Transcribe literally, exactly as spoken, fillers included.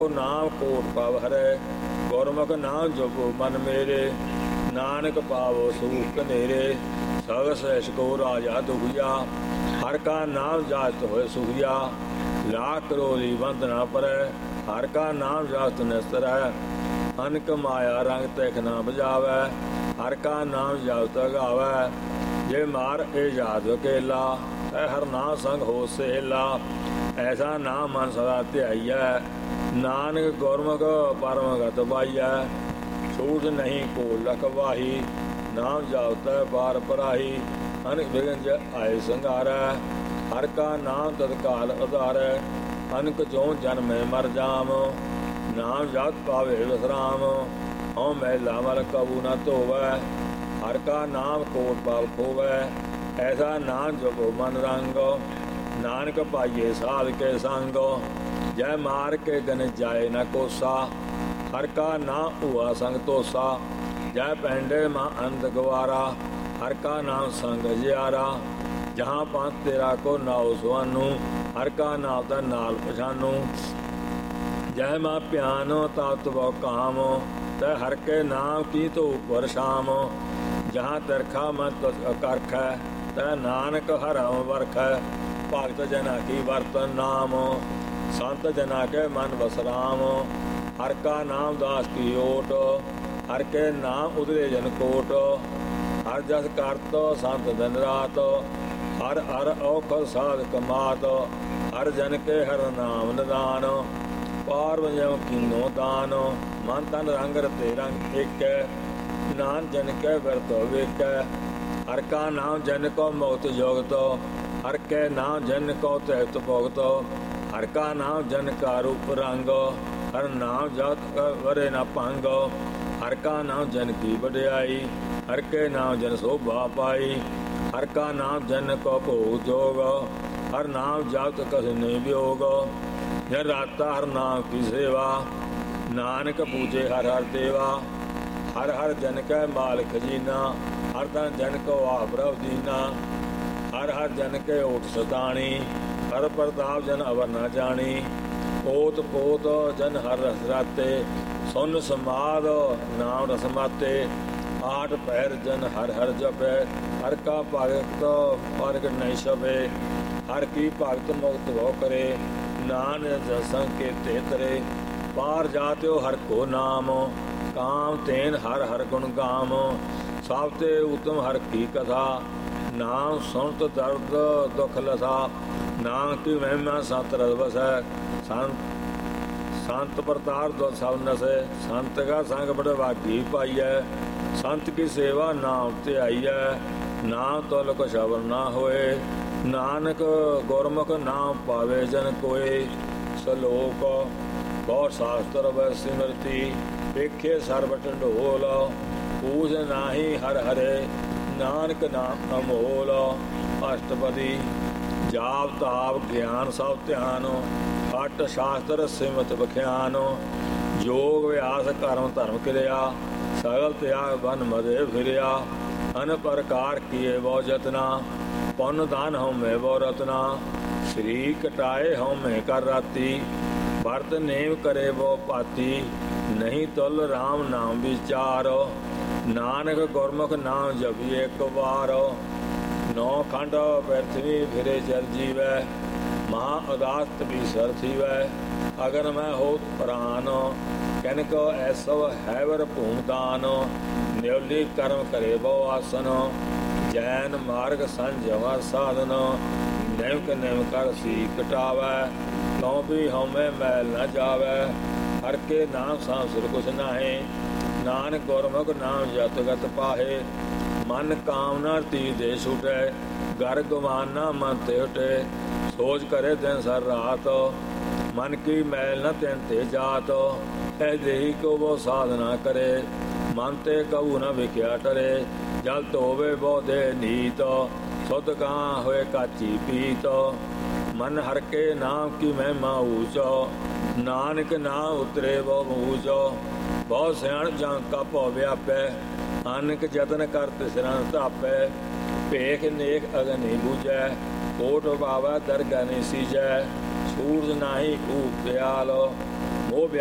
ਨਾਮ ਕੋਟ ਪਵ ਹਰੈ, ਗੁਰਮੁਖ ਨਾਮ ਜਪੋ ਮਨ ਮੇਰੇ, ਨਾਨਕ ਪਾਵੋ ਸੂਖ ਕਨੇਰੇ। ਸਗਸ ਇਸ਼ਕੋ ਰਾਜਾ ਦੁਖੀਆ, ਹਰ ਕਾ ਨਾਮ ਜਾਤ ਹੋਏ ਸੁਖੀਆ। ਲਾਖ ਕਰੋੜੀ ਬੰਦ ਨਾ ਪਰੈ, ਹਰ ਕਾ ਨਾਮ ਜਾਤ ਨਿਸਰੈ। ਅਨਕ ਮਾਇਆ ਰੰਗ ਤਿਖ ਨਾ ਬਜਾਵੈ, ਹਰ ਕਾ ਨਾਮ ਜਪਤ ਗਾਵੈ। ਜੇ ਮਾਰ ਇਹ ਯਾਦ ਅਕੇਲਾ, ਐ ਹਰ ਨਾਮ ਸੰਗ ਹੋ ਸੇਲਾ। ਐਸਾ ਨਾਮ ਮਨ ਸਦਾ ਧਿਆਈਐ, ਨਾਨਕ ਗੁਰਮੁਖ ਪਰਮ ਗਤ ਪਾਈਐ। ਛੂਟ ਨਹੀਂ ਕੋ ਲਖਵਾਹੀ, ਨਾਮ ਜਪਤੈ ਪਾਰ ਪਰਾਹੀ। ਅਨਕ ਬਿਗਨ ਜ ਆਏ ਸੰਘਾਰੈ, ਹਰ ਕਾ ਨਾਮ ਤਤਕਾਲ ਉਧਾਰੈ। ਅਨਕ ਜੋ ਜਨਮੈ ਮਰ ਜਾਮ, ਨਾਮ ਜਪਤ ਪਾਵੇ ਵਿਸਰਾਮ। ਹਉ ਮੈਲਾ ਮਲ ਕਬੂ ਨ ਧੋਵੈ, ਹਰ ਕਾ ਨਾਮ ਕੋਟ ਪਾਪ ਖੋਵੈ। ਐਸਾ ਨਾਮ ਜਪੋ ਮਨ ਰੰਗ, ਨਾਨਕ ਪਾਈਏ ਸਾਧ ਕੇ ਸੰਗ। ਜੈ ਮਾਰ ਕੇ ਗਨ ਜਾਏ ਨ ਕੋਸਾ, ਹਰ ਕਾ ਨਾਮ ਹੁਆ ਸੰਗ ਤੋਸਾ। ਜੈ ਪੈਂਡੇ ਮਾਂ ਅੰਧ ਗਵਾਰਾ, ਹਰ ਕਾ ਨਾਮ ਸੰਗ ਜਿਆਰਾ। ਜਹਾਂ ਪੰਥ ਤੇਰਾ ਕੋ ਨਾਉ ਸੁਆਨੂ, ਹਰ ਕਾ ਨਾਮ ਦਾ ਨਾਲ ਪਛਾਨੂ। ਜੈ ਮਾਂ ਪਿਆਨੋ ਤਾਤ ਬਹੁ ਕਾਮ, ਤੈ ਹਰ ਕੇ ਨਾਮ ਕੀ ਤੋ ਉਪਰ ਸ਼ਾਮ। ਜਹਾਂ ਤਰਖਾ ਮਨ ਤੁਧ ਕਰਖੈ, ਤੈ ਨਾਨਕ ਹਰਮ ਵਰਖੈ। ਭਗਤ ਜਨਾ ਕੀ ਵਰਤਨ ਨਾਮ, ਸੰਤ ਜਨਾ ਕੇ ਮਨ ਬਸਰਾਮ। ਹਰ ਕਾ ਨਾਮ ਦਾਸ ਕੀ ਓਟ, ਹਰ ਕੇ ਨਾਮ ਉਦਰੇ ਜਨ ਕੋਟ। ਹਰ ਜਸ ਕਰਤ ਸੰਤ ਦਿਨ ਰਾਤ, ਹਰ ਹਰ ਔਖ ਸਾਧ ਕਮਾਤ। ਹਰ ਜਨ ਕੇ ਹਰ ਨਾਮ ਨਿਦਾਨ, ਪਾਰ ਵਜਮ ਕੀਨੋ ਦਾਨ। ਮਨ ਤਨ ਰੰਗ ਰਤੇ ਰੰਗ ਏਕੈ, ਨਾਨ ਜਨ ਕੇ ਵਰਤੋ ਵੇਖੈ। ਹਰ ਕਾ ਨਾਮ ਜਨ ਕੋ ਮੁਕਤ ਜੋਗਤ, ਹਰ ਕੇ ਨਾਮ ਜਨ ਕੋ ਤ੍ਰਿਪਤ ਭੁਗਤ। ਹਰ ਕਾ ਨਾਮ ਜਨ ਕਾ ਰੂਪ ਰੰਗ, ਹਰ ਨਾਮ ਜਪਤ ਵਰੇ ਨ ਭੰਗ। ਹਰ ਕਾ ਨਾਮ ਜਨ ਕੀ ਵਡਿਆਈ, ਹਰ ਕੇ ਨਾਮ ਜਨ ਸੋਭਾ ਪਾਈ। ਹਰ ਕਾ ਨਾਮ ਜਨ ਕੋ ਭੋਗ ਜੋਗ, ਹਰ ਨਾਮ ਜਪਤ ਕਛ ਨਹੀਂ ਵਿਯੋਗ। ਜਨ ਰਾਤਾ ਹਰ ਨਾਮ ਕੀ ਸੇਵਾ, ਨਾਨਕ ਪੂਜੇ ਹਰ ਹਰ ਦੇਵਾ। ਹਰ ਹਰ ਜਨ ਕੈ ਮਾਲ ਖਜੀਨਾ, ਹਰ ਧਨ ਜਨ ਕੋ ਆਪ ਰਵ ਦੀਨਾ। ਹਰ ਹਰ ਜਨ ਕੇ ਓਟ ਸਤਾਣੀ, ਹਰ ਪ੍ਰਤਾਪ ਜਨ ਅਵਰ ਨਾ ਜਾਣੀ। ਓਤ ਪੋਤ ਜਨ ਹਰ ਰਸ ਰਾਤੇ, ਸੁਨ ਸਮਾਦ ਨਾਮ ਰਸ ਮਾਤੇ। ਆਠ ਪਹਿਰ ਜਨ ਹਰ ਹਰ ਜਪੈ, ਹਰ ਕਾ ਭਗਤ ਪ੍ਰਗਟ ਨਹੀਂ ਛਪੈ। ਹਰ ਕੀ ਭਗਤ ਮੁਕਤ ਭਉ ਕਰੇ, ਨਾਨਕ ਜਸੰ ਕੇ ਤੇ ਤਰੇ। ਪਾਰ ਜਾਤਿਓ ਹਰ ਕੋ ਨਾਮ, ਕਾਮ ਤੇਨ ਹਰ ਹਰ ਗੁਣ ਗਾਮ। ਸਭ ਤੇ ਉਤਮ ਹਰ ਕੀ ਕਥਾ, ਨਾਮ ਸੁਣਤ ਦਰਦ ਦੁਖ ਲਥਾ। ਨਾਮ ਕੀ ਮਹਿਮਾ ਸੰਤ ਰਸ ਵਸੈ, ਸੰਤ ਸੰਤ ਪ੍ਰਤਾਪ ਦੁ ਸਭ ਨਸੈ। ਸੰਤ ਕਾ ਸੰਗ ਬੜਵਾਗੀ ਪਾਈਐ, ਸੰਤ ਕੀ ਸੇਵਾ ਨਾਮ ਧਿਆਈਐ। ਨਾਮ ਤੁਲ ਕੋ ਸ਼ਬਰ ਨਾ ਹੋਏ, ਨਾਨਕ ਗੁਰਮੁਖ ਨਾਮ ਪਾਵੇ ਜਨ ਕੋਏ। ਸਲੋਕ ਬਹੁ ਸ਼ਾਸਤਰ ਵੈ ਸਿਮਰਤੀ, ਵੇਖੇ ਸਰਬ ਢੰਡੋਲ। ਪੂਜ ਨਾਹੀ ਹਰ ਹਰੇ, ਨਾਨਕ ਨਾਮ ਅਮੋਲ। ਅਸ਼ਟਪਦੀ ਜਾਪ ਤਾਪ ਗਿਆਨ ਸਭ ਧਿਆਨ, ਹਟ ਸ਼ਾਸਤਰ ਸਿਮਤ ਬਖਿਆਨ। ਜੋਗ ਵਿਆਸ ਕਰਮ ਧਰਮ ਕਿਰਿਆ, ਸਗਲ ਤਿਆਗ ਬਨ ਮਦੇ ਫਿਰਿਆ। ਅਨ ਪ੍ਰਕਾਰ ਕੀਏ ਬਹੁ ਜਤਨਾ, ਪੁੰਨ ਦਾਨ ਹਉਮੈ ਬਹੁ ਰਤਨਾ। ਸ੍ਰੀ ਕਟਾਏ ਹਉਮੈ ਕਰ ਰਾਤੀ, ਵਰਤ ਨੇਮ ਕਰੇ ਬਹੁ ਪਾਤੀ। ਨਹੀਂ ਤੁਲ ਰਾਮ ਨਾਮ ਵਿਚਾਰ, ਨਾਨਕ ਗੁਰਮੁਖ ਨਾਮ ਜਪੀਏ ਇੱਕ ਵਾਰ। ਨੌ ਖੰਡ ਪ੍ਰਿਥਵੀ ਫਿਰੇ ਜਲ ਜੀਵੈ, ਮਹਾ ਉਦਾਸ ਤਪੀਸਰ ਥੀਵੈ। ਅਗਨ ਮੈਂ ਹੋਤ ਪ੍ਰਾਨ, ਕਨਕ ਐਸਵ ਹੈਵਰ ਭੂਮਦਾਨ। ਨਿਉਲੀ ਕਰਮ ਕਰੇ ਬਹੁ ਆਸਨ, ਜੈਨ ਮਾਰਗ ਸੰਜਮ ਸਾਧਨ। ਨਿਮਕ ਨਿਮ ਕਰ ਸੀ ਕਟਾਵੈ, ਕਉ ਵੀ ਹਉਮੈ ਮੈਲ ਨ ਜਾਵੈ। ਹਰ ਕੇ ਨਾਮ ਸਾਂਸੁਰ ਕੁਛ ਨਾਹੀ, ਨਾਨਕ ਗੁਰਮੁਖ ਨਾਮ ਜਤ ਗਤ ਪਾਹੇ। ਮਨ ਕਾਮਨਾ ਤੀ ਦੇ ਛੁਟੈ, ਗਰ ਗਵਾਨਾ ਮਨ ਤੇ ਉਟੇ। ਸੋਚ ਕਰੇ ਦਿਨ ਸਰ ਰਾਤ, ਮਨ ਕੀ ਮੈਲ ਨ ਤਿਨ ਤੇ ਜਾਤ। ਐ ਦੇਹੀ ਕੋ ਬਹੁ ਸਾਧਨਾ ਕਰੇ, ਮਨ ਤੇ ਕਬੂ ਨ ਵਿਖਿਆ ਟਰੇ। ਜਲ ਧੋਵੇ ਬਹੁ ਦੇ ਨੀਤ, ਸੁਧ ਕਾਂ ਹੋਏ ਕਾਚੀ ਪੀਤ। ਮਨ ਹਰ ਕੇ ਨਾਮ ਕੀ ਮਹਿਮਾ ਊਚੋ, ਨਾਨਕ ਨਾਮ ਉਤਰੇ ਬਹੁ ਊਚ। ਬਹੁ ਸਿਆਣ ਜਾਂ ਕਾ ਭਉ ਵਿਆਪੈ, ਅਨਕ ਜਤਨ ਕਰ ਤਿਸਰਾ ਧਾਪੈ। ਭੇਖ ਨੇਕ ਅਗਨਿ ਬੂਝੈ, ਕੋਟ ਪਾਵੈ ਦਰਗਹਿ ਨਿ ਸੀਜੈ। ਸੂਰਜ ਨਾਹੀ ਊਪ ਦਿਆਲ, ਮੋਹ